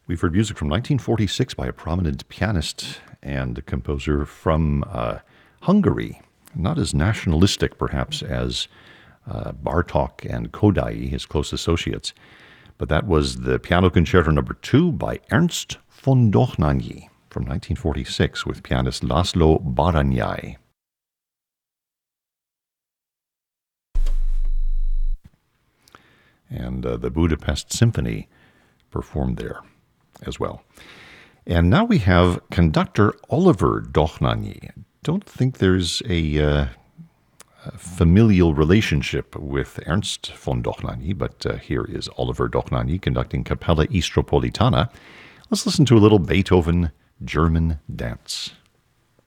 We've heard music from 1946 by a prominent pianist and composer from Hungary. Not as nationalistic, perhaps, as Bartók and Kodály, his close associates. But that was the Piano Concerto No. 2 by Ernst von Dohnányi from 1946 with pianist László Barányai. And the Budapest Symphony performed there as well. And now we have conductor Oliver Dohnányi. Don't think there's a familial relationship with Ernst von Dohnányi, but here is Oliver Dohnányi conducting Capella Istropolitana. Let's listen to a little Beethoven German dance.